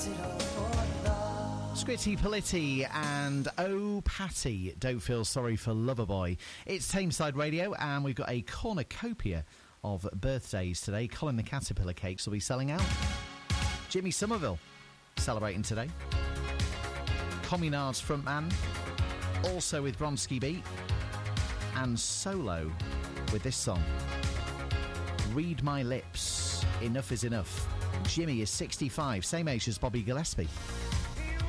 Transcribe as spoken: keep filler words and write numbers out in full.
Squitty Politti and Oh Patty, Don't Feel Sorry for Loverboy. It's Tameside Radio, and we've got a cornucopia of birthdays today. Colin the Caterpillar Cakes will be selling out. Jimmy Somerville celebrating today. Communards frontman, also with Bronski Beat, and solo with this song, Read My Lips, Enough is Enough. Jimmy is sixty-five, same age as Bobby Gillespie.